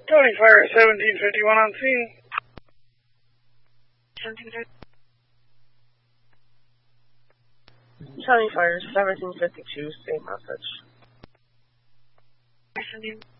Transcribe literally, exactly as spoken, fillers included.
County Fire seventeen fifty-one on scene. County Fire seventeen fifty-two, same message.